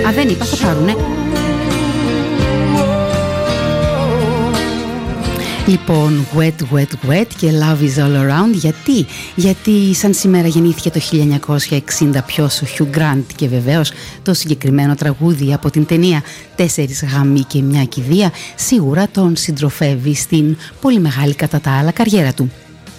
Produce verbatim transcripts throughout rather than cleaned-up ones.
Α, δεν είπα, θα πάρουνε. Λοιπόν, Wet, Wet, Wet και Love is all around. Γιατί? Γιατί σαν σήμερα γεννήθηκε το χίλια εννιακόσια εξήντα ποιος, ο Hugh Grant, και βεβαίως το συγκεκριμένο τραγούδι από την ταινία Τέσσερις γάμοι και μια κηδεία σίγουρα τον συντροφεύει στην πολύ μεγάλη κατά τα άλλα καριέρα του.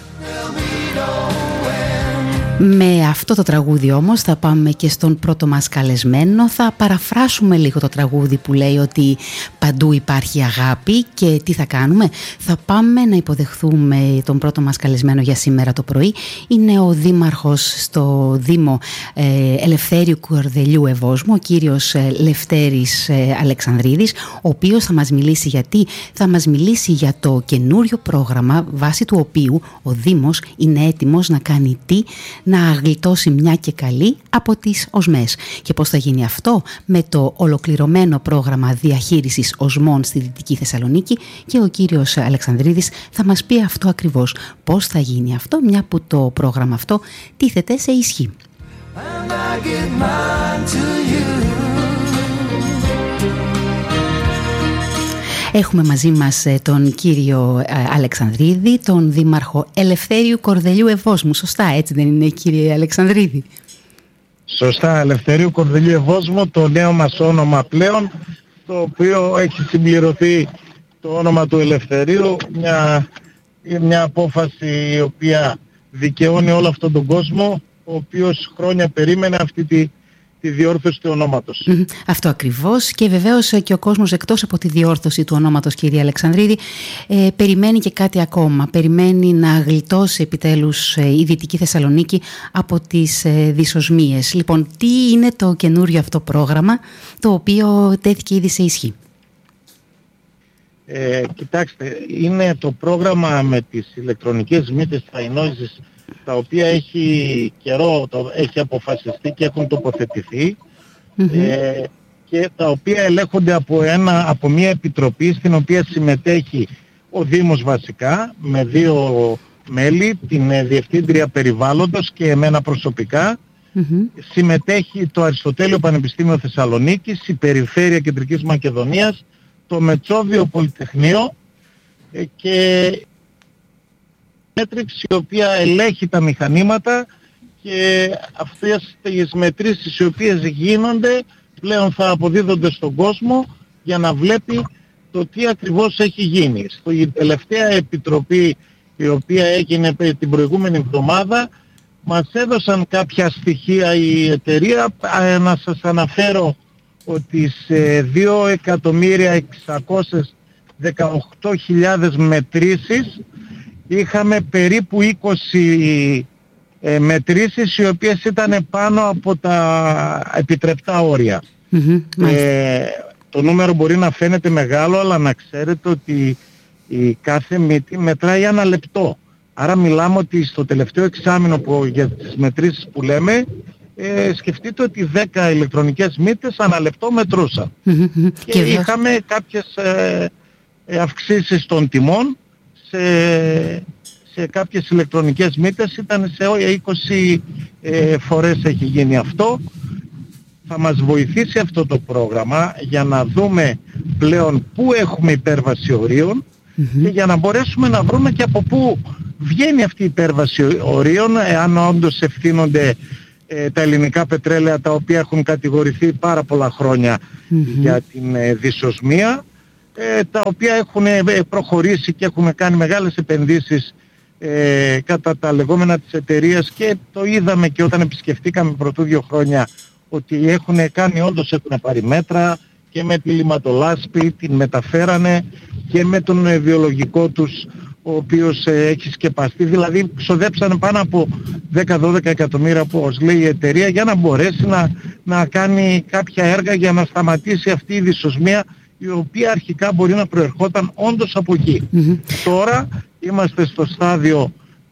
Με αυτό το τραγούδι όμως θα πάμε και στον πρώτο μας καλεσμένο. Θα παραφράσουμε λίγο το τραγούδι που λέει ότι παντού υπάρχει αγάπη. Και τι θα κάνουμε? Θα πάμε να υποδεχθούμε τον πρώτο μας καλεσμένο για σήμερα το πρωί. Είναι ο δήμαρχος στο Δήμο ε, Ελευθέριου Κορδελιού Ευόσμου, ο κύριος ε, Λευτέρης ε, Αλεξανδρίδης, ο οποίος θα μας μιλήσει γιατί θα μας μιλήσει για το καινούριο πρόγραμμα βάσει του οποίου ο Δήμος είναι έτοιμος να κάνει τι? Να γλιτώσει μια και καλή από τις οσμές. Και πώς θα γίνει αυτό? Με το ολοκληρωμένο πρόγραμμα διαχείρισης οσμών στη Δυτική Θεσσαλονίκη, και ο κύριος Αλεξανδρίδης θα μας πει αυτό ακριβώς. Πώς θα γίνει αυτό, μια που το πρόγραμμα αυτό τίθεται σε ισχύ. Έχουμε μαζί μας τον κύριο Αλεξανδρίδη, τον δήμαρχο Ελευθέριου Κορδελιού Ευόσμου. Σωστά, έτσι δεν είναι, κύριε Αλεξανδρίδη? Σωστά, Ελευθέριου Κορδελιού Ευόσμου, το νέο μας όνομα πλέον, το οποίο έχει συμπληρωθεί το όνομα του Ελευθερίου, μια, μια απόφαση η οποία δικαιώνει όλο αυτόν τον κόσμο, ο οποίος χρόνια περίμενε αυτή τη τη διόρθωση του ονόματος. Mm-hmm. Αυτό ακριβώς, και βεβαίως και ο κόσμος εκτός από τη διόρθωση του ονόματος, κύριε Αλεξανδρίδη, ε, περιμένει και κάτι ακόμα. Περιμένει να γλιτώσει επιτέλους ε, η Δυτική Θεσσαλονίκη από τις ε, δυσοσμίες. Λοιπόν, τι είναι το καινούριο αυτό πρόγραμμα, το οποίο τέθηκε ήδη σε ισχύ? Ε, κοιτάξτε, είναι το πρόγραμμα με τις ηλεκτρονικές μύτες θαϊνόζης, τα οποία έχει καιρό, το, έχει αποφασιστεί και έχουν τοποθετηθεί, mm-hmm. ε, και τα οποία ελέγχονται από, ένα, από μια επιτροπή στην οποία συμμετέχει ο Δήμος βασικά, με δύο μέλη, την ε, Διευθύντρια Περιβάλλοντος και εμένα προσωπικά. Mm-hmm. Συμμετέχει το Αριστοτέλειο Πανεπιστήμιο Θεσσαλονίκης, η Περιφέρεια Κεντρικής Μακεδονίας, το Μετσόβιο Πολυτεχνείο ε, και μέτρηξη η οποία ελέγχει τα μηχανήματα, και αυτές τις μετρήσεις οι οποίες γίνονται πλέον θα αποδίδονται στον κόσμο για να βλέπει το τι ακριβώς έχει γίνει. Στην τελευταία επιτροπή η οποία έγινε την προηγούμενη εβδομάδα μας έδωσαν κάποια στοιχεία η εταιρεία. Να σας αναφέρω ότι σε δύο εκατομμύρια εξακόσιες δεκαοκτώ χιλιάδες μετρήσεις είχαμε περίπου είκοσι ε, μετρήσεις οι οποίες ήταν πάνω από τα επιτρεπτά όρια. Mm-hmm, ε, το νούμερο μπορεί να φαίνεται μεγάλο, αλλά να ξέρετε ότι η κάθε μύτη μετράει ένα λεπτό. Άρα μιλάμε ότι στο τελευταίο εξάμηνο που, για τις μετρήσεις που λέμε, ε, σκεφτείτε ότι δέκα ηλεκτρονικές μύτες ανά λεπτό μετρούσαν. Mm-hmm, και, και είχαμε κάποιες ε, ε, αυξήσεις των τιμών. Σε, σε κάποιες ηλεκτρονικές μύτες ήταν σε είκοσι ε, φορές έχει γίνει αυτό. Θα μας βοηθήσει αυτό το πρόγραμμα για να δούμε πλέον πού έχουμε υπέρβαση ορίων, mm-hmm. και για να μπορέσουμε να βρούμε και από πού βγαίνει αυτή η υπέρβαση ορίων, εάν όντως ευθύνονται ε, τα ελληνικά πετρέλαια, τα οποία έχουν κατηγορηθεί πάρα πολλά χρόνια mm-hmm. για την ε, δυσοσμία, Ε, τα οποία έχουν ε, προχωρήσει και έχουν κάνει μεγάλες επενδύσεις ε, κατά τα λεγόμενα της εταιρείας, και το είδαμε και όταν επισκεφτήκαμε πρωτού δύο χρόνια ότι έχουν κάνει, όντως έχουν πάρει μέτρα και με τη λιματολάσπη την μεταφέρανε και με τον ε, βιολογικό τους, ο οποίος ε, έχει σκεπαστεί. Δηλαδή ξοδέψανε πάνω από δέκα με δώδεκα εκατομμύρια, όπως λέει η εταιρεία, για να μπορέσει να, να κάνει κάποια έργα για να σταματήσει αυτή η δυσοσμία, η οποία αρχικά μπορεί να προερχόταν όντως από εκεί. Mm-hmm. Τώρα είμαστε στο στάδιο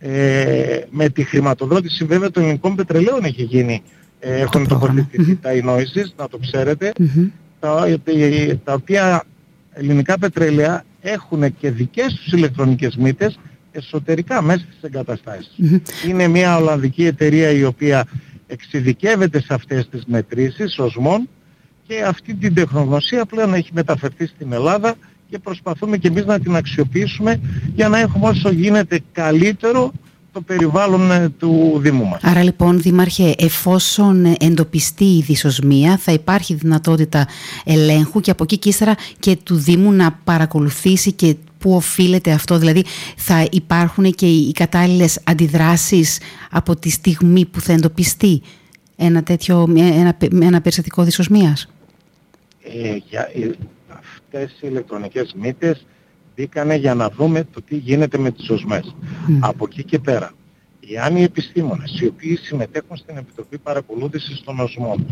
ε, με τη χρηματοδότηση βέβαια των ελληνικών πετρελαίων έχει γίνει. Ε, έχουν τοποθετηθεί τα ενόησεις, να το ξέρετε, mm-hmm. τα, τα οποία ελληνικά πετρέλαια έχουν και δικές τους ηλεκτρονικές μύτες εσωτερικά μέσα στις εγκαταστάσεις. Mm-hmm. Είναι μια Ολλανδική εταιρεία η οποία εξειδικεύεται σε αυτές τις μετρήσεις οσμών, και αυτή την τεχνογνωσία πλέον έχει μεταφερθεί στην Ελλάδα και προσπαθούμε και εμείς να την αξιοποιήσουμε για να έχουμε όσο γίνεται καλύτερο το περιβάλλον του Δήμου μας. Άρα λοιπόν, Δήμαρχε, εφόσον εντοπιστεί η δυσοσμία, θα υπάρχει δυνατότητα ελέγχου και από εκεί και ύστερα και του Δήμου να παρακολουθήσει και πού οφείλεται αυτό, δηλαδή θα υπάρχουν και οι κατάλληλες αντιδράσεις από τη στιγμή που θα εντοπιστεί ένα τέτοιο, ένα, ένα περιστατικό δυσοσμίας. Ε, για, ε, αυτές οι ηλεκτρονικές μύτες μπήκανε για να δούμε το τι γίνεται με τις οσμές. Mm. Από εκεί και πέρα, εάν οι επιστήμονες οι οποίοι συμμετέχουν στην Επιτροπή Παρακολούθησης των Οσμών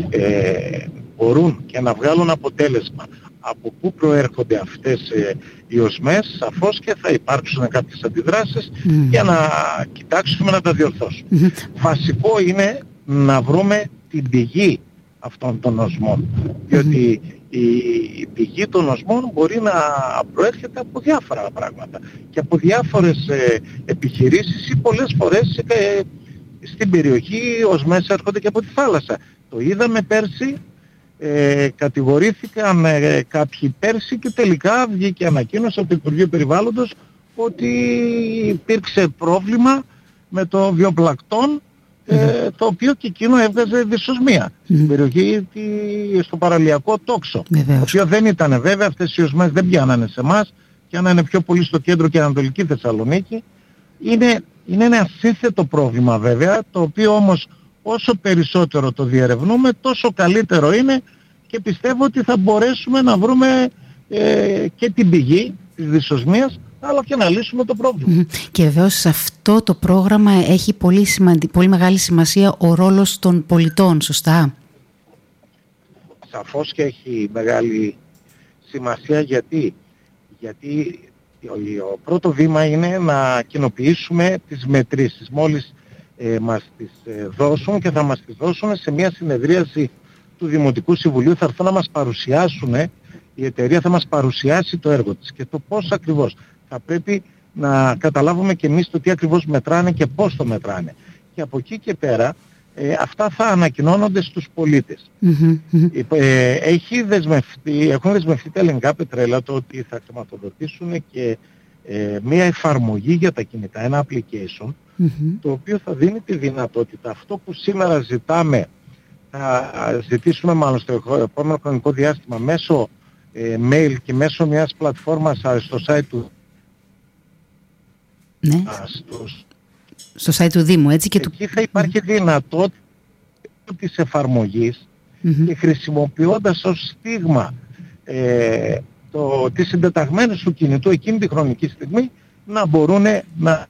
ε, μπορούν και να βγάλουν αποτέλεσμα από πού προέρχονται αυτές ε, οι οσμές, σαφώς και θα υπάρξουν κάποιες αντιδράσεις mm. για να κοιτάξουμε να τα διορθώσουμε. Mm-hmm. Βασικό είναι να βρούμε την πηγή αυτών των οσμών, διότι mm-hmm. η πηγή των οσμών μπορεί να προέρχεται από διάφορα πράγματα και από διάφορες ε, επιχειρήσεις ή πολλές φορές ε, στην περιοχή οι οσμές έρχονται και από τη θάλασσα. Το είδαμε πέρσι, ε, κατηγορήθηκαν ε, κάποιοι πέρσι και τελικά βγήκε ανακοίνωση από το Υπουργείο Περιβάλλοντος ότι υπήρξε πρόβλημα με το βιοπλακτόν, Ε, το οποίο και εκείνο έβγαζε δυσοσμία mm. στην περιοχή, τη, στο παραλιακό τόξο. Βεβαίως. Το οποίο δεν ήταν βέβαια, αυτές οι οσμές δεν πιάνανε σε εμάς, πιάνανε πιο πολύ στο κέντρο και Ανατολική Θεσσαλονίκη. Είναι, είναι ένα σύνθετο πρόβλημα βέβαια, το οποίο όμως όσο περισσότερο το διερευνούμε τόσο καλύτερο είναι και πιστεύω ότι θα μπορέσουμε να βρούμε ε, και την πηγή της δυσοσμίας, αλλά και να λύσουμε το πρόβλημα. Και βεβαίως σε αυτό το πρόγραμμα έχει πολύ, σημαντι... πολύ μεγάλη σημασία ο ρόλος των πολιτών, σωστά? Σαφώς και έχει μεγάλη σημασία. Γιατί, γιατί ο πρώτο βήμα είναι να κοινοποιήσουμε τις μετρήσεις. Μόλις ε, μας τις ε, δώσουν και θα μας τις δώσουν σε μια συνεδρίαση του Δημοτικού Συμβουλίου, θα έρθουν να μας παρουσιάσουν, η εταιρεία θα μας παρουσιάσει το έργο της και το πώς ακριβώς. Θα πρέπει να καταλάβουμε και εμείς το τι ακριβώς μετράνε και πώς το μετράνε. Και από εκεί και πέρα ε, αυτά θα ανακοινώνονται στους πολίτες. Mm-hmm. Ε, έχει δεσμευτεί, έχουν δεσμευτεί τα Ελληνικά Πετρέλαια το ότι θα χρηματοδοτήσουν και ε, μια εφαρμογή για τα κινητά, ένα application, mm-hmm. το οποίο θα δίνει τη δυνατότητα αυτό που σήμερα ζητάμε, θα ζητήσουμε μάλλον στο επόμενο χρονικό διάστημα μέσω ε, mail και μέσω μιας πλατφόρμας στο site του Ναι. Στους... στο site του Δήμου, έτσι, και εκεί του... θα υπάρχει mm-hmm. δυνατότητα της εφαρμογής mm-hmm. και χρησιμοποιώντας ως στίγμα ε, το, τις συντεταγμένες του κινητού εκείνη τη χρονική στιγμή να μπορούν να,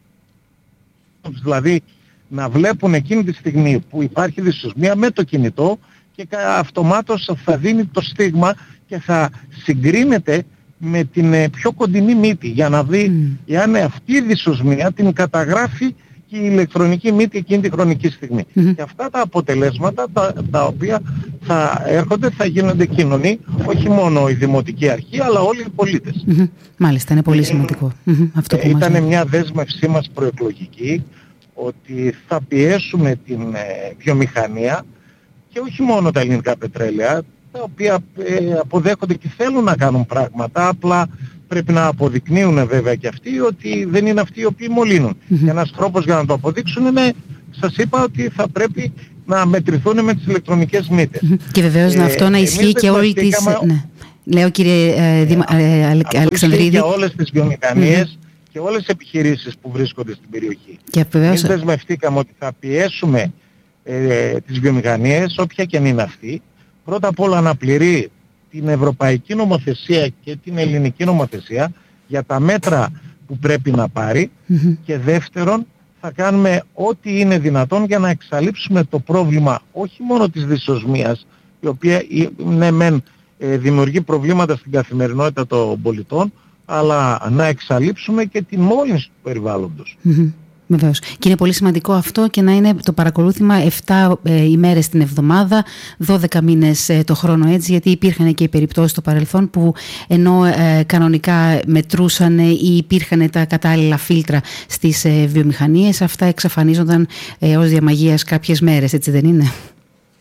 δηλαδή, να βλέπουν εκείνη τη στιγμή που υπάρχει δυσοσμία με το κινητό και αυτομάτως θα δίνει το στίγμα και θα συγκρίνεται με την ε, πιο κοντινή μύτη για να δει mm. εάν αυτή η δυσοσμία την καταγράφει και η ηλεκτρονική μύτη εκείνη τη χρονική στιγμή. Mm-hmm. Και αυτά τα αποτελέσματα τα, τα οποία θα έρχονται, θα γίνονται κοινωνοί, όχι μόνο η Δημοτική Αρχή αλλά όλοι οι πολίτες. Mm-hmm. Μάλιστα, είναι πολύ ε, σημαντικό. Mm-hmm. Αυτό που ήταν μας... μια δέσμευσή μας προεκλογική ότι θα πιέσουμε την ε, βιομηχανία και όχι μόνο τα Ελληνικά Πετρέλαια, τα οποία ε, αποδέχονται και θέλουν να κάνουν πράγματα, απλά πρέπει να αποδεικνύουν βέβαια και αυτοί ότι δεν είναι αυτοί οι οποίοι μολύνουν. Mm-hmm. Και ένας τρόπος για να το αποδείξουν είναι, σας είπα, ότι θα πρέπει να μετρηθούν με τις ηλεκτρονικές μύτες. Mm-hmm. Και βεβαίως ε, αυτό να ισχύει και όλη τις... Ναι. Λέω κύριε ε, Δήμα, ε, Αλεξανδρίδη. Για όλες τις βιομηχανίες mm-hmm. και όλες τις επιχειρήσεις που βρίσκονται στην περιοχή. Και βεβαίως... Εμείς δεσμευτήκαμε ότι θα πιέσουμε ε, τις βιομηχανίες, όποια και αν είναι αυτή, πρώτα απ' όλα να πληρεί την ευρωπαϊκή νομοθεσία και την ελληνική νομοθεσία για τα μέτρα που πρέπει να πάρει mm-hmm. και δεύτερον θα κάνουμε ό,τι είναι δυνατόν για να εξαλείψουμε το πρόβλημα όχι μόνο της δυσοσμίας, η οποία ναι μεν ε, δημιουργεί προβλήματα στην καθημερινότητα των πολιτών, αλλά να εξαλείψουμε και τη μόλυνση του περιβάλλοντος. Mm-hmm. Βεβαίως. Και είναι πολύ σημαντικό αυτό και να είναι το παρακολούθημα επτά ε, ημέρες την εβδομάδα, δώδεκα μήνες ε, το χρόνο, έτσι, γιατί υπήρχαν και οι περιπτώσεις στο παρελθόν που ενώ ε, κανονικά μετρούσαν ή υπήρχαν τα κατάλληλα φίλτρα στις ε, βιομηχανίες, αυτά εξαφανίζονταν ε, ως διαμαγείας κάποιες μέρες, έτσι δεν είναι?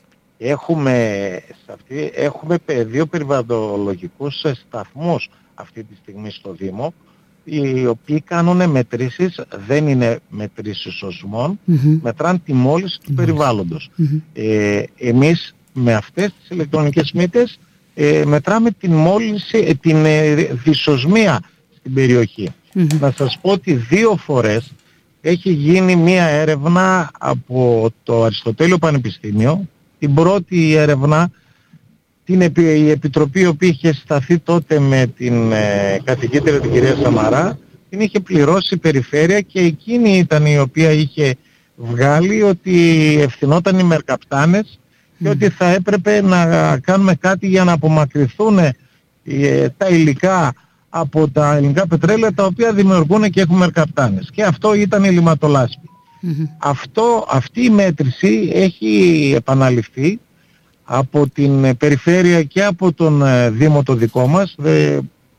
έχουμε, σε αυτή, έχουμε δύο περιβαλλοντολογικούς σταθμούς αυτή τη στιγμή στο Δήμο, οι οποίοι κάνουν μετρήσεις, δεν είναι μετρήσεις οσμών, mm-hmm. μετράνε τη μόλυνση του mm-hmm. περιβάλλοντος. Mm-hmm. Ε, εμείς με αυτές τις ηλεκτρονικές μύτες ε, μετράμε την μόλυνση, την ε, δυσοσμία στην περιοχή. Mm-hmm. Να σας πω ότι δύο φορές έχει γίνει μία έρευνα από το Αριστοτέλειο Πανεπιστήμιο. Την πρώτη έρευνα, την, η επιτροπή η οποία είχε σταθεί τότε με την ε, καθηγήτρια την κυρία Σαμαρά, την είχε πληρώσει η περιφέρεια και εκείνη ήταν η οποία είχε βγάλει ότι ευθυνόταν οι μερκαπτάνες mm. και ότι θα έπρεπε να κάνουμε κάτι για να απομακρυνθούν ε, τα υλικά από τα ελληνικά πετρέλαια τα οποία δημιουργούν και έχουν μερκαπτάνες. Και αυτό ήταν η λιματολάσπη. Mm-hmm. Αυτό, αυτή η μέτρηση έχει επαναληφθεί από την περιφέρεια και από τον ε, Δήμο το δικό μας. Δε,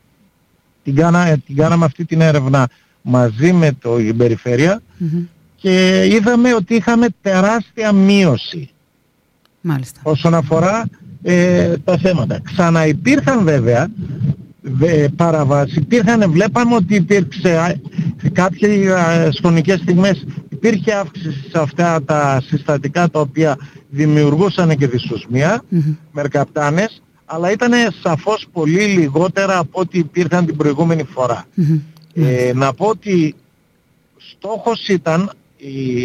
την, κάνα, την κάναμε αυτή την έρευνα μαζί με το, την περιφέρεια mm-hmm. και είδαμε ότι είχαμε τεράστια μείωση. Μάλιστα. Όσον αφορά ε, τα θέματα. Ξαναυπήρχαν βέβαια ε, παραβάσεις, υπήρχαν, βλέπαμε ότι υπήρξε σε κάποιες χρονικές στιγμές υπήρχε αύξηση σε αυτά τα συστατικά τα οποία δημιουργούσαν και δυσοσμία, mm-hmm. μερκαπτάνες, αλλά ήταν σαφώς πολύ λιγότερα από ό,τι υπήρχαν την προηγούμενη φορά. Mm-hmm. Ε, να πω ότι στόχος ήταν οι,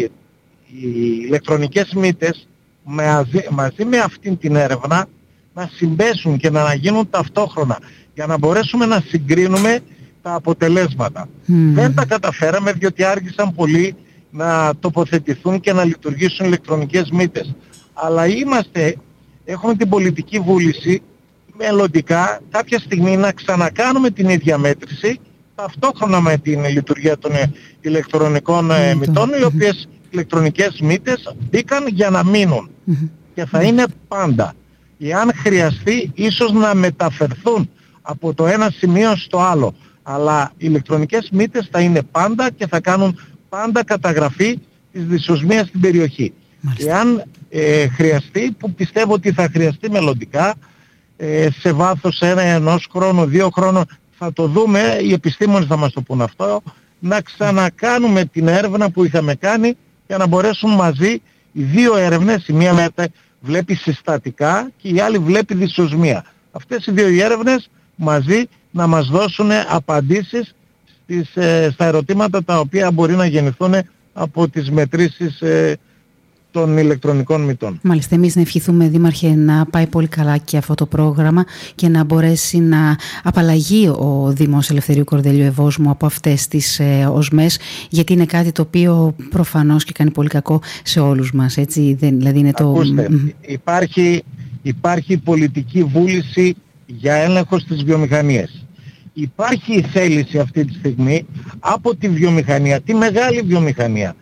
οι ηλεκτρονικές μύτες μαζί, μαζί με αυτήν την έρευνα να συμπέσουν και να γίνουν ταυτόχρονα για να μπορέσουμε να συγκρίνουμε τα αποτελέσματα. Mm. Δεν τα καταφέραμε διότι άργησαν πολύ να τοποθετηθούν και να λειτουργήσουν ηλεκτρονικές μύτες. Αλλά είμαστε, έχουμε την πολιτική βούληση μελλοντικά κάποια στιγμή να ξανακάνουμε την ίδια μέτρηση ταυτόχρονα με την λειτουργία των ηλεκτρονικών mm. μυτών, οι οποίες ηλεκτρονικές μύτες μπήκαν για να μείνουν mm. και θα είναι πάντα. Εάν χρειαστεί ίσως να μεταφερθούν από το ένα σημείο στο άλλο. Αλλά οι ηλεκτρονικές μύτες θα είναι πάντα και θα κάνουν πάντα καταγραφή της δυσοσμίας στην περιοχή. Μάλιστα. Εάν ε, χρειαστεί, που πιστεύω ότι θα χρειαστεί μελλοντικά, ε, σε βάθος ένα, ενός χρόνου, δύο χρόνων, θα το δούμε, οι επιστήμονες θα μας το πούν αυτό, να ξανακάνουμε την έρευνα που είχαμε κάνει για να μπορέσουν μαζί οι δύο έρευνες, η μία μέτα βλέπει συστατικά και η άλλη βλέπει δυσοσμία. Αυτές οι δύο οι έρευνες μαζί να μας δώσουν απαντήσεις στις, ε, στα ερωτήματα τα οποία μπορεί να γεννηθούν από τις μετρήσεις ε, των ηλεκτρονικών μυτών. Μάλιστα, εμείς να ευχηθούμε, Δήμαρχε, να πάει πολύ καλά και αυτό το πρόγραμμα και να μπορέσει να απαλλαγεί ο Δήμος Ελευθερίου Κορδελιού Ευόσμου από αυτές τις ε, οσμές, γιατί είναι κάτι το οποίο προφανώς και κάνει πολύ κακό σε όλους μας, έτσι, δεν, δηλαδή είναι το... Ακούστε, υπάρχει, υπάρχει πολιτική βούληση για έλεγχο στις βιομηχανίες. Υπάρχει η θέληση αυτή τη στιγμή από τη βιομηχανία, τη μεγάλη βιομηχανία,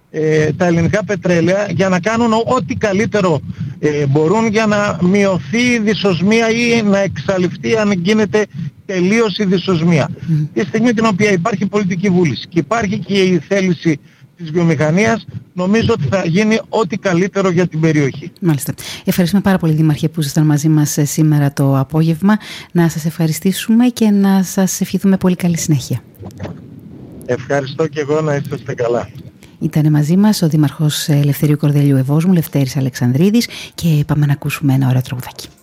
ε, τα ελληνικά πετρέλαια, για να κάνουν ό,τι καλύτερο ε, μπορούν για να μειωθεί η δυσοσμία ή να εξαλειφθεί αν γίνεται τελείως η δυσοσμία. Mm. Τη στιγμή την οποία υπάρχει πολιτική βούληση και υπάρχει και η θέληση της βιομηχανίας, νομίζω ότι θα γίνει ό,τι καλύτερο για την περιοχή. Μάλιστα. Ευχαριστούμε πάρα πολύ, Δήμαρχε, που ήσασταν μαζί μας σήμερα το απόγευμα. Να σας ευχαριστήσουμε και να σας ευχηθούμε πολύ καλή συνέχεια. Ευχαριστώ και εγώ, να είστε καλά. Ήταν μαζί μας ο Δήμαρχος Ελευθερίου Κορδελιού Ευόσμου, Λευτέρης Αλεξανδρίδης, και πάμε να ακούσουμε ένα ωραίο τραγουδάκι.